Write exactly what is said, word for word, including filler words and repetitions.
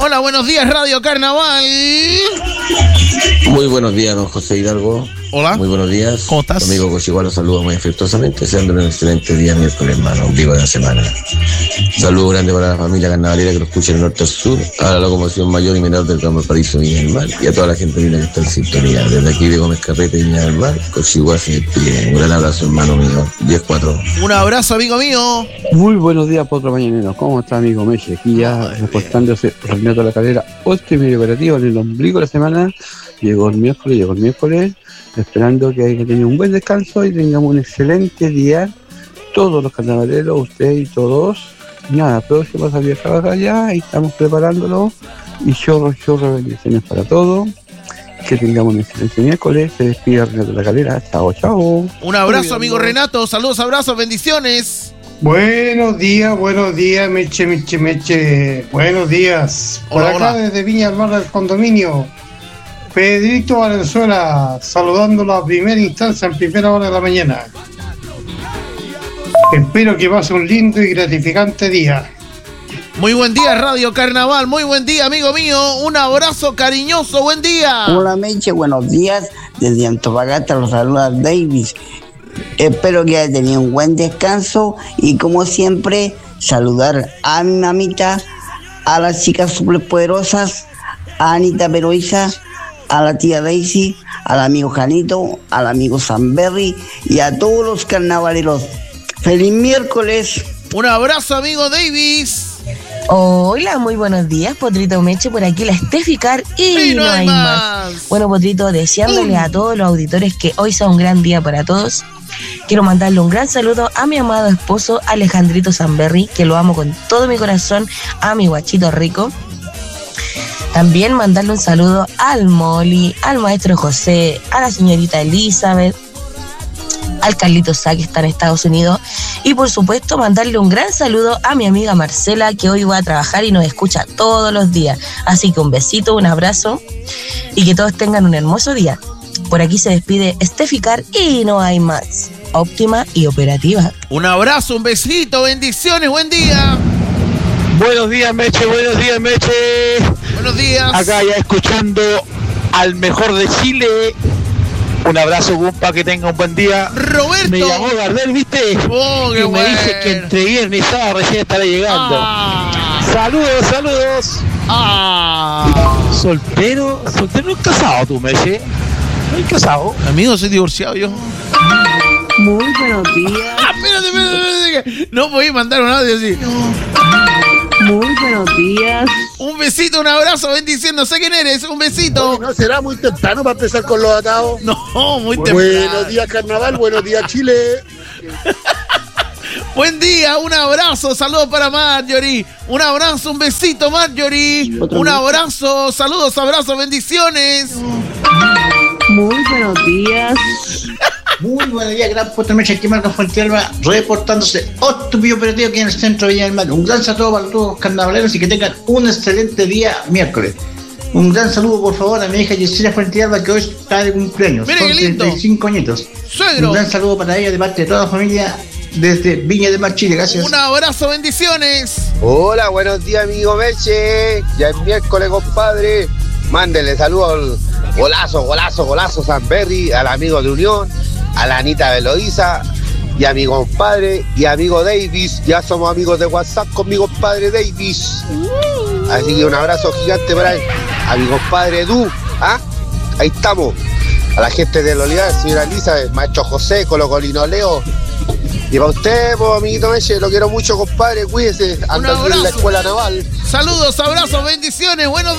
Hola, buenos días, Radio Carnaval. Muy buenos días, don José Hidalgo. Hola. Muy buenos días. ¿Cómo estás? Tu amigo Cochigual lo saluda muy afectuosamente, deseándole un excelente día miércoles, hermano, ombligo de la semana. Saludo grande para la familia carnavalera que lo escucha del norte al sur, a la locomoción mayor y menor del Campo Paraíso Viña del Mar y a toda la gente linda que está en sintonía. Desde aquí de Gómez Carrete y Viña del Mar, Cochigual se despide. Un gran abrazo, hermano mío. diez cuatro. Un abrazo, amigo mío. Muy buenos días, Potro Mañanero. ¿Cómo está, amigo Meche? Aquí ya reportándose Renato La Calera, ocho y medio operativo en el ombligo de la semana. Llegó el miércoles, llegó el miércoles, esperando que, que tenga un buen descanso y tengamos un excelente día. Todos los carnavaleros, usted y todos. Nada, próximo a salir a trabajar ya y estamos preparándolo. Y chorro, chorro, bendiciones para todos. Que tengamos un excelente miércoles. Se despide Renato La Calera. Chao, chao. Un abrazo, amigo Renato. Saludos, abrazos, bendiciones. Buenos días, buenos días, Meche, Meche, Meche. Buenos días. Por Hola, acá hola. desde Viña del Mar del Condominio. Pedrito Valenzuela, saludándolo a primera instancia, en primera hora de la mañana. Espero que pase un lindo y gratificante día. Muy buen día, Radio Carnaval. Muy buen día, amigo mío. Un abrazo cariñoso. Buen día. Hola, Meche, buenos días. Desde Antofagasta los saluda Davis. Espero que haya tenido un buen descanso y, como siempre, saludar a mi mamita, a las chicas superpoderosas, a Anita Peroiza, a la tía Daisy, al amigo Janito, al amigo Samberry y a todos los carnavaleros. ¡Feliz miércoles! Un abrazo, amigo Davis. Hola, muy buenos días, Potrito Meche, por aquí la Esteficar y, Y no hay más. más. Bueno, Potrito, deseándole Mm. a todos los auditores que hoy sea un gran día para todos. Quiero mandarle un gran saludo a mi amado esposo Alejandrito Samberry, que lo amo con todo mi corazón, a mi guachito rico. También mandarle un saludo al Moli, al maestro José, a la señorita Elizabeth, al Carlito Sá, que está en Estados Unidos, y por supuesto mandarle un gran saludo a mi amiga Marcela, que hoy va a trabajar y nos escucha todos los días. Así que un besito, un abrazo y que todos tengan un hermoso día. Por aquí se despide Esteficar y no hay más. Óptima y operativa. Un abrazo, un besito, bendiciones, buen día. Buenos días, Meche, buenos días, Meche. Buenos días. Acá ya escuchando al mejor de Chile. Un abrazo, Gumpa, que tenga un buen día. Roberto. Me llamó Gardel, ¿viste? Oh, qué y me bueno. dice que entre viernes y sábado recién estará llegando. Ah. Saludos, saludos. Ah. Soltero, soltero no es casado tú, Meche. No es casado. Amigo, soy divorciado yo. Muy buenos días. Ah, espérate, espérate, espérate. No podéis mandar un audio así. Muy buenos días. Un besito, un abrazo, bendición. No sé quién eres, un besito. ¿No será muy temprano para empezar con los atados? No, muy temprano. Buenos días, Carnaval. Buenos días, Chile. Buen día, un abrazo, saludos para Marjorie. Un abrazo, un besito, Marjorie. Un abrazo, saludos, abrazos, bendiciones. Muy buenos días. Muy buenos días, gran Potro Meche, aquí Marco Fuentealba, reportándose otro video operativo aquí en el centro de Viña del Mar. Un gran saludo para todos los carnavaleros y que tengan un excelente día miércoles. Un gran saludo, por favor, a mi hija Yesenia Fuentealba, que hoy está de cumpleaños. Mire Son qué lindo. treinta y cinco añitos. Suegro. Un gran saludo para ella de parte de toda la familia desde Viña del Mar, Chile. Gracias. Un abrazo, bendiciones. Hola, buenos días, amigo Meche. Ya es miércoles, compadre. Mándele saludos al golazo, golazo, golazo Samberry, al amigo de Unión, a la Anita Veloiza y a mi compadre y amigo Davis. Ya somos amigos de WhatsApp con mi compadre Davis. Así que un abrazo gigante para él. A mi compadre Edu. ¿Ah? Ahí estamos. A la gente del Olivar, señora Elizabeth, maestro José, Colocolino Leo. Y para usted, pues, amiguito Meche, lo quiero mucho, compadre. Cuídese. Anda aquí en la escuela naval. Saludos, abrazos, bendiciones, buenos días.